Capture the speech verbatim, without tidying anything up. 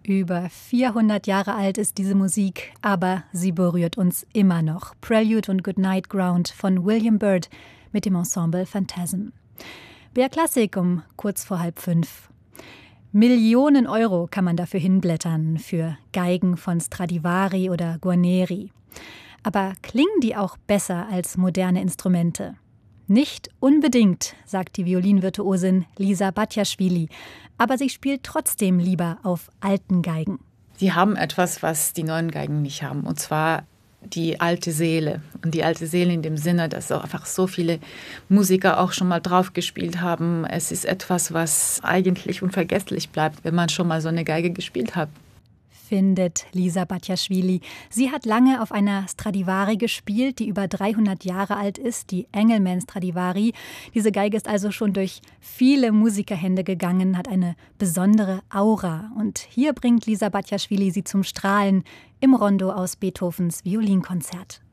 Über vierhundert Jahre alt ist diese Musik, aber sie berührt uns immer noch. Prelude und Goodnight Ground von William Byrd mit dem Ensemble Phantasm. B R Klassik um kurz vor halb fünf. Millionen Euro kann man dafür hinblättern, für Geigen von Stradivari oder Guarneri. Aber klingen die auch besser als moderne Instrumente? Nicht unbedingt, sagt die Violinvirtuosin Lisa Batjaschwili, aber sie spielt trotzdem lieber auf alten Geigen. Sie haben etwas, was die neuen Geigen nicht haben, und zwar die alte Seele. Und die alte Seele in dem Sinne, dass auch einfach so viele Musiker auch schon mal drauf gespielt haben. Es ist etwas, was eigentlich unvergesslich bleibt, wenn man schon mal so eine Geige gespielt hat. Findet Lisa Batjaschwili. Sie hat lange auf einer Stradivari gespielt, die über dreihundert Jahre alt ist, die Engelmann Stradivari. Diese Geige ist also schon durch viele Musikerhände gegangen, hat eine besondere Aura. Und hier bringt Lisa Batjaschwili sie zum Strahlen im Rondo aus Beethovens Violinkonzert.